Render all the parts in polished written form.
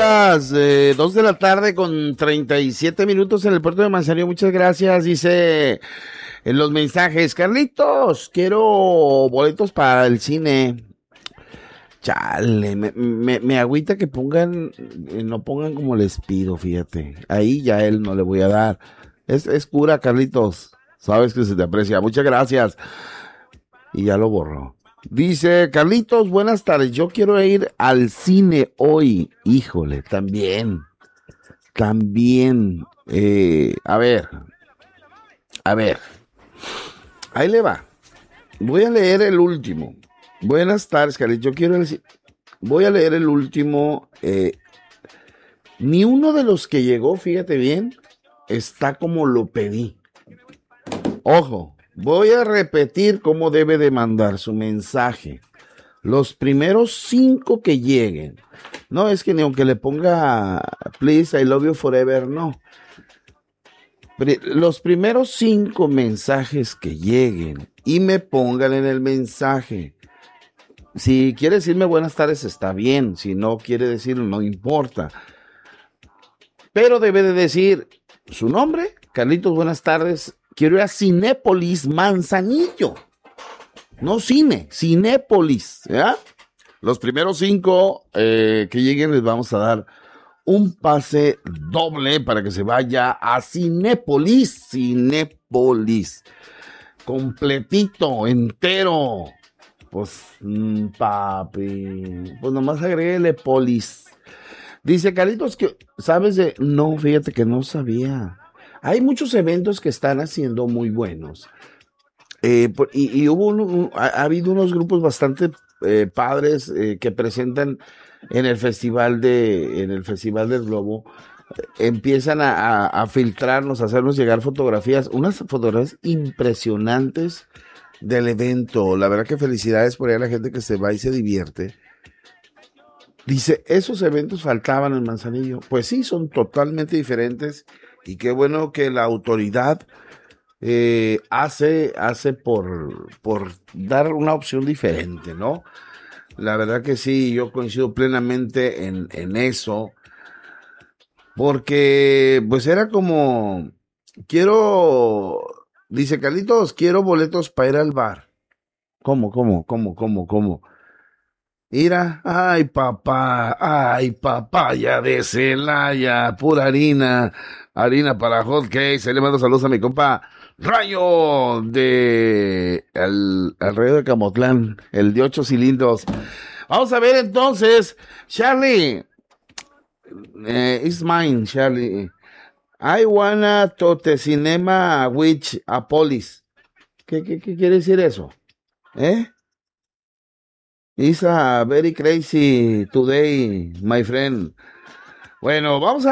las 2 de la tarde con 37 minutos en el puerto de Manzanillo. Muchas gracias. Dice en los mensajes, Carlitos, quiero boletos para el cine. Chale, me agüita que pongan, no pongan como les pido, fíjate. Ahí ya él no le voy a dar. Es cura, Carlitos. Sabes que se te aprecia. Muchas gracias. Y ya lo borró. Dice, Carlitos, buenas tardes. Yo quiero ir al cine hoy. Híjole, también. A ver. Ahí le va. Voy a leer el último. Buenas tardes, Carlitos. Yo quiero voy a leer el último. Ni uno de los que llegó, fíjate bien, está como lo pedí. Ojo, voy a repetir cómo debe de mandar su mensaje. Los primeros 5 que lleguen. No, es que ni aunque le ponga please, I love you forever, no. Los primeros 5 mensajes que lleguen y me pongan en el mensaje. Si quiere decirme buenas tardes, está bien. Si no quiere decirlo, no importa. Pero debe de decir su nombre. Carlitos, buenas tardes. Quiero ir a Cinépolis Manzanillo. No cine, Cinépolis. ¿Ya? Los primeros 5 que lleguen les vamos a dar un pase doble para que se vaya a Cinépolis. Cinépolis. Completito, entero. Pues, papi, pues nomás agréguele polis. Dice, Carlitos, que ¿sabes de...? No, fíjate que no sabía. Hay muchos eventos que están haciendo muy buenos. Y ha habido unos grupos bastante padres que presentan en el Festival del Globo. Empiezan a filtrarnos, a hacernos llegar fotografías, unas fotografías impresionantes del evento. La verdad que felicidades por ahí a la gente que se va y se divierte. Dice, esos eventos faltaban en Manzanillo. Pues sí, son totalmente diferentes y qué bueno que la autoridad hace por dar una opción diferente, ¿no? La verdad que sí, yo coincido plenamente en eso, porque pues era como, dice Carlitos, quiero boletos para ir al bar. ¿Cómo? Mira, ay papaya de Celaya, pura harina para hot cakes. Le mando saludos a mi compa Rayo al Rayo de Camotlán, el de 8 cilindros. Vamos a ver entonces, Charlie, it's mine, Charlie. I wanna to the cinema with a police. ¿Qué quiere decir eso? It's a very crazy today, my friend. Bueno, vamos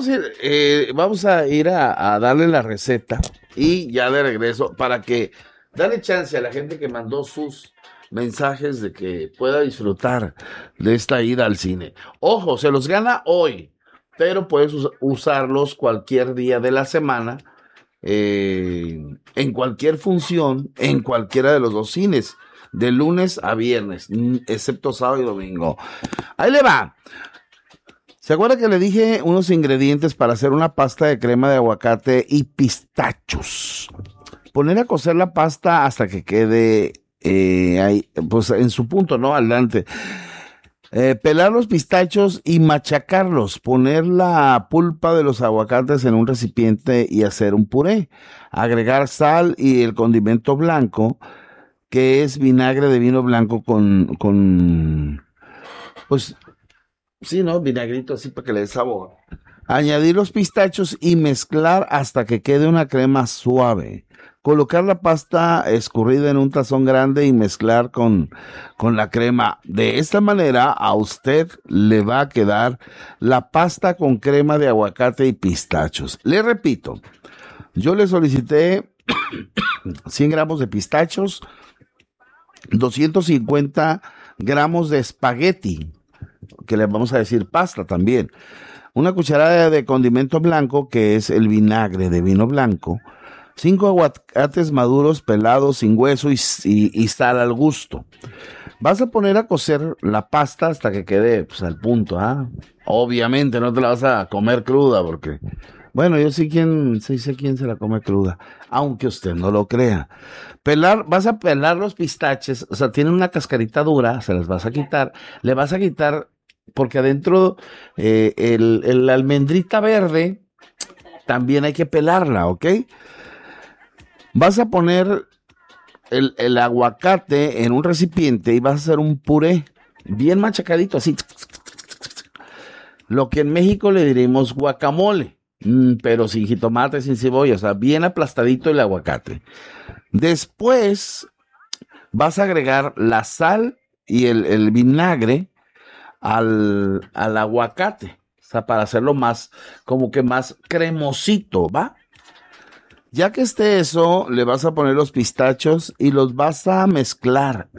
a ir a darle la receta y ya de regreso para que darle chance a la gente que mandó sus mensajes de que pueda disfrutar de esta ida al cine. Ojo, se los gana hoy, pero puedes usarlos cualquier día de la semana, en cualquier función, en cualquiera de los 2 cines. De lunes a viernes, excepto sábado y domingo. Ahí le va. ¿Se acuerda que le dije unos ingredientes para hacer una pasta de crema de aguacate y pistachos? Poner a cocer la pasta hasta que quede ahí, pues en su punto, ¿no? Adelante. Pelar los pistachos y machacarlos. Poner la pulpa de los aguacates en un recipiente y hacer un puré. Agregar sal y el condimento blanco, que es vinagre de vino blanco con pues, sí, ¿no? Vinagrito así para que le dé sabor. Añadir los pistachos y mezclar hasta que quede una crema suave. Colocar la pasta escurrida en un tazón grande y mezclar con la crema. De esta manera a usted le va a quedar la pasta con crema de aguacate y pistachos. Le repito, yo le solicité 100 gramos de pistachos, 250 gramos de espagueti, que le vamos a decir pasta también, una cucharada de condimento blanco, que es el vinagre de vino blanco, 5 aguacates maduros pelados sin hueso y sal al gusto, Vas a poner a cocer la pasta hasta que quede pues, al punto, ¿ah? Obviamente no te la vas a comer cruda porque, bueno, yo sé quién se la come cruda, aunque usted no lo crea. Vas a pelar los pistaches, o sea, tienen una cascarita dura, se las vas a quitar, le vas a quitar, porque adentro la almendrita verde también hay que pelarla, ¿ok? Vas a poner el aguacate en un recipiente y vas a hacer un puré bien machacadito, así. Lo que en México le diremos guacamole, pero sin jitomate, sin cebolla, o sea, bien aplastadito el aguacate. Después vas a agregar la sal y el vinagre al aguacate, o sea, para hacerlo más, como que más cremosito, ¿va? Ya que esté eso, le vas a poner los pistachos y los vas a mezclar.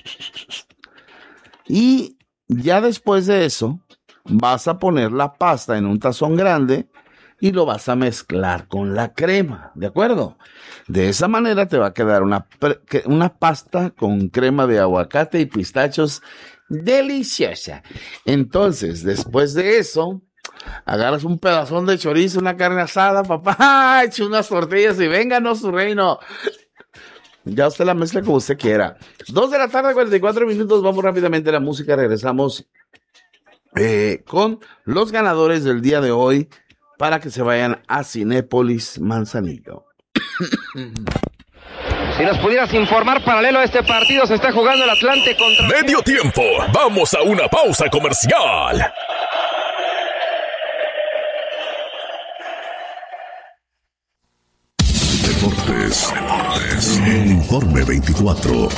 Y ya después de eso, vas a poner la pasta en un tazón grande y lo vas a mezclar con la crema, ¿de acuerdo? De esa manera te va a quedar una pasta con crema de aguacate y pistachos deliciosa. Entonces, después de eso, agarras un pedazón de chorizo, una carne asada, papá, echa unas tortillas y vénganos su reino. Ya usted la mezcla como usted quiera. 2 de la tarde, 44 minutos, vamos rápidamente a la música, regresamos con los ganadores del día de hoy para que se vayan a Cinépolis Manzanillo. Si nos pudieras informar, paralelo a este partido se está jugando el Atlante contra... Medio tiempo, vamos a una pausa comercial. Deportes. El Informe 24.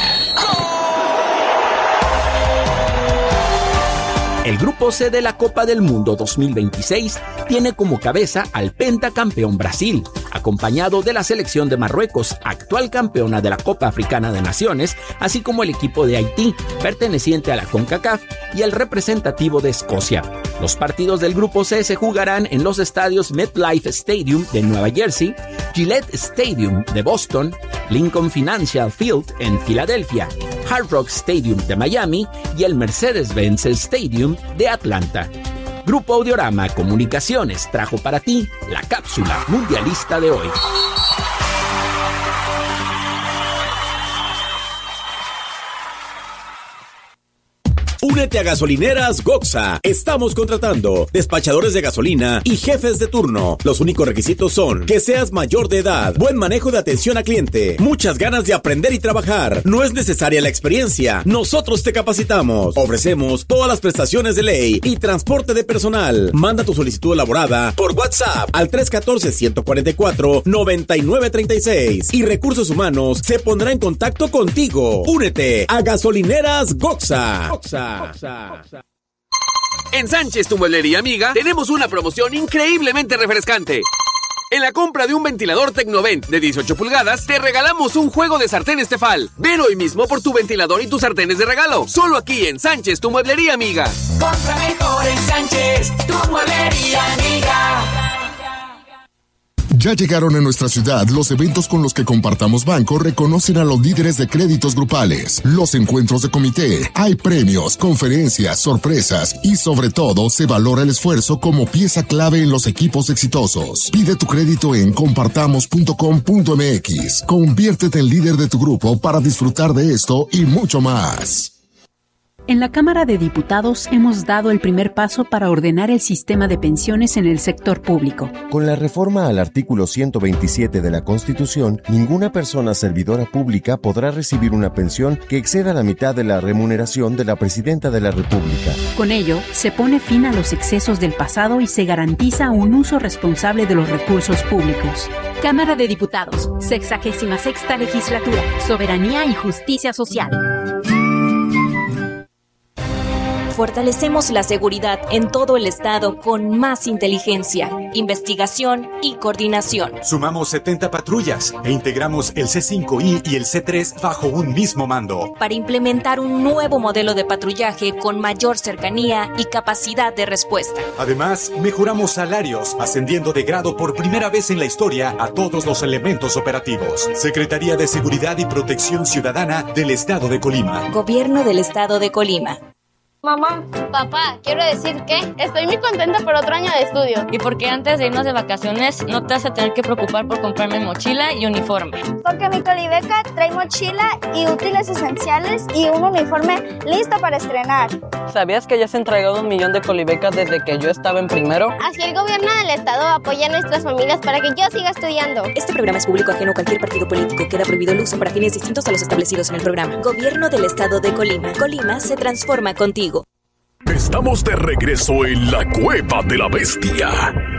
El Grupo C de la Copa del Mundo 2026 tiene como cabeza al pentacampeón Brasil, acompañado de la selección de Marruecos, actual campeona de la Copa Africana de Naciones, así como el equipo de Haití, perteneciente a la CONCACAF, y el representativo de Escocia. Los partidos del Grupo C se jugarán en los estadios MetLife Stadium de Nueva Jersey, Gillette Stadium de Boston, Lincoln Financial Field en Filadelfia, Hard Rock Stadium de Miami y el Mercedes-Benz Stadium de Atlanta. Grupo Audiorama Comunicaciones trajo para ti la cápsula mundialista de hoy. Únete a Gasolineras Goxa. Estamos contratando despachadores de gasolina y jefes de turno. Los únicos requisitos son que seas mayor de edad, buen manejo de atención a cliente, muchas ganas de aprender y trabajar. No es necesaria la experiencia. Nosotros te capacitamos. Ofrecemos todas las prestaciones de ley y transporte de personal. Manda tu solicitud elaborada por WhatsApp al 314-144-9936 y Recursos Humanos se pondrá en contacto contigo. Únete a Gasolineras Goxa. En Sánchez, tu mueblería amiga, tenemos una promoción increíblemente refrescante. En la compra de un ventilador Tecnovent de 18 pulgadas, te regalamos un juego de sartenes Tefal. Ven hoy mismo por tu ventilador y tus sartenes de regalo. Solo aquí en Sánchez, tu mueblería amiga. Compra mejor en Sánchez, tu mueblería amiga. Ya llegaron a nuestra ciudad los eventos con los que Compartamos Banco reconocen a los líderes de créditos grupales, los encuentros de comité, hay premios, conferencias, sorpresas y sobre todo se valora el esfuerzo como pieza clave en los equipos exitosos. Pide tu crédito en compartamos.com.mx. Conviértete en líder de tu grupo para disfrutar de esto y mucho más. En la Cámara de Diputados hemos dado el primer paso para ordenar el sistema de pensiones en el sector público. Con la reforma al artículo 127 de la Constitución, ninguna persona servidora pública podrá recibir una pensión que exceda la mitad de la remuneración de la Presidenta de la República. Con ello, se pone fin a los excesos del pasado y se garantiza un uso responsable de los recursos públicos. Cámara de Diputados, 66ª Legislatura, Soberanía y Justicia Social. Fortalecemos la seguridad en todo el estado con más inteligencia, investigación y coordinación. Sumamos 70 patrullas e integramos el C5I y el C3 bajo un mismo mando. Para implementar un nuevo modelo de patrullaje con mayor cercanía y capacidad de respuesta. Además, mejoramos salarios, ascendiendo de grado por primera vez en la historia a todos los elementos operativos. Secretaría de Seguridad y Protección Ciudadana del Estado de Colima. Gobierno del Estado de Colima. Mamá, papá, quiero decir que estoy muy contenta por otro año de estudio. Y porque antes de irnos de vacaciones no te vas a tener que preocupar por comprarme mochila y uniforme. Porque mi Colibeca trae mochila y útiles esenciales y un uniforme listo para estrenar. ¿Sabías que ya se han entregado 1 millón de Colibecas desde que yo estaba en primero? Así el gobierno del estado apoya a nuestras familias para que yo siga estudiando. Este programa es público ajeno a cualquier partido político. Queda prohibido el uso para fines distintos a los establecidos en el programa. Gobierno del Estado de Colima. Colima se transforma contigo. Estamos de regreso en la Cueva de la Bestia.